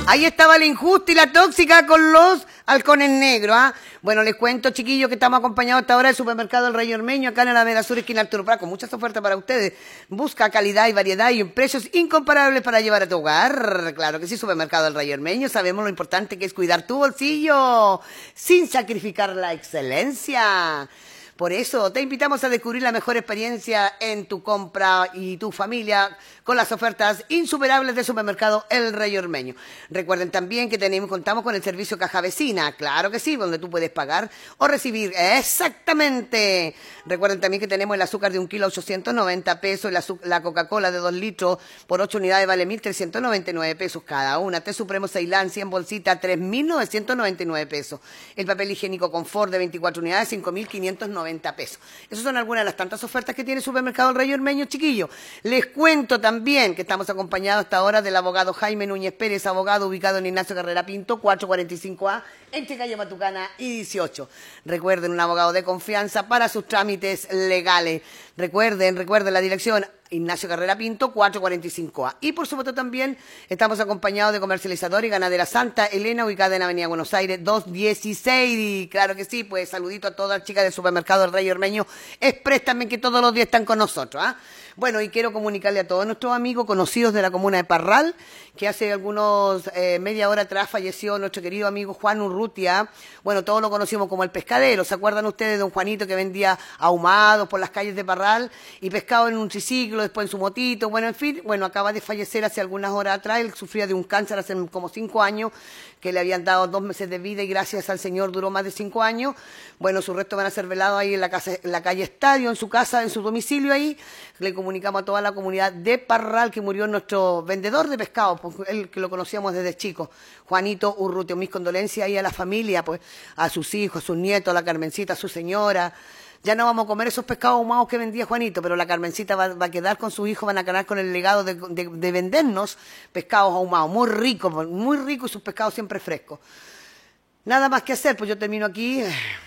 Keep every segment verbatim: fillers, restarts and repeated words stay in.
Ahí estaba la injusta y la tóxica con los halcones negros, ¿ah? Bueno, les cuento, chiquillos, que estamos acompañados hasta ahora del supermercado El Rey Ormeño, acá en la Alameda Sur, esquina Arturo Prat, con muchas ofertas para ustedes. Busca calidad y variedad y precios incomparables para llevar a tu hogar. Claro que sí, supermercado El Rey Ormeño. Sabemos lo importante que es cuidar tu bolsillo sin sacrificar la excelencia. Por eso te invitamos a descubrir la mejor experiencia en tu compra y tu familia con las ofertas insuperables del supermercado El Rey Ormeño. Recuerden también que tenemos, contamos con el servicio Caja Vecina, claro que sí, donde tú puedes pagar o recibir. Exactamente. Recuerden también que tenemos el azúcar de un kilo a ochocientos noventa pesos, la, la Coca-Cola de dos litros por ocho unidades vale mil trescientos noventa y nueve pesos cada una. Té Supremo Ceilán cien bolsitas, tres mil novecientos noventa y nueve pesos. El papel higiénico Confort de veinticuatro unidades, cinco mil quinientos noventa pesos. Esas son algunas de las tantas ofertas que tiene el supermercado El Rey Ormeño, chiquillos. Les cuento también que estamos acompañados hasta ahora del abogado Jaime Núñez Pérez, abogado ubicado en Ignacio Carrera Pinto, cuatrocientos cuarenta y cinco A, entre calle Matucana y dieciocho. Recuerden, un abogado de confianza para sus trámites legales. Recuerden, recuerden la dirección Ignacio Carrera Pinto, cuatrocientos cuarenta y cinco A. Y por supuesto también estamos acompañados de Comercializador y Ganadera Santa Elena, ubicada en Avenida Buenos Aires doscientos dieciséis. Y claro que sí, pues saludito a todas las chicas del supermercado El Rey Ormeño Express también, que todos los días están con nosotros, ¿ah? Bueno, y quiero comunicarle a todos nuestros amigos conocidos de la comuna de Parral, que hace algunos eh, media hora atrás falleció nuestro querido amigo Juan Urrutia. Bueno, todos lo conocimos como el pescadero. ¿Se acuerdan ustedes de don Juanito, que vendía ahumados por las calles de Parral y pescado en un triciclo, después en su motito? Bueno, en fin, bueno, acaba de fallecer hace algunas horas atrás. Él sufría de un cáncer hace como cinco años, que le habían dado dos meses de vida y gracias al Señor duró más de cinco años. Bueno, sus restos van a ser velados ahí en la, casa, en la calle Estadio, en su casa, en su domicilio ahí. Le comunicamos a toda la comunidad de Parral que murió nuestro vendedor de pescado, pues, él que lo conocíamos desde chico, Juanito Urrutia. Mis condolencias ahí a la familia, pues, a sus hijos, a sus nietos, a la Carmencita, a su señora. Ya no vamos a comer esos pescados ahumados que vendía Juanito, pero la Carmencita va, va a quedar con su hijo, van a quedar con el legado de, de, de vendernos pescados ahumados, muy ricos, muy ricos, y sus pescados siempre frescos. Nada más que hacer, pues yo termino aquí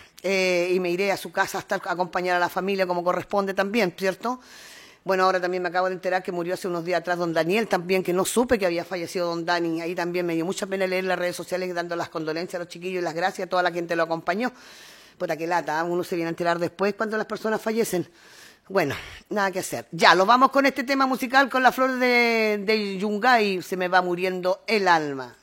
eh, y me iré a su casa hasta acompañar a la familia como corresponde también, ¿cierto? Bueno, ahora también me acabo de enterar que murió hace unos días atrás don Daniel también, que no supe que había fallecido don Dani. Ahí también me dio mucha pena leer en las redes sociales dando las condolencias a los chiquillos y las gracias a toda la gente que lo acompañó. Puta que lata, ¿eh? Uno se viene a enterar después cuando las personas fallecen. Bueno, nada que hacer. Ya, lo vamos con este tema musical, con la flor de, de Yungay, Se me va muriendo el alma.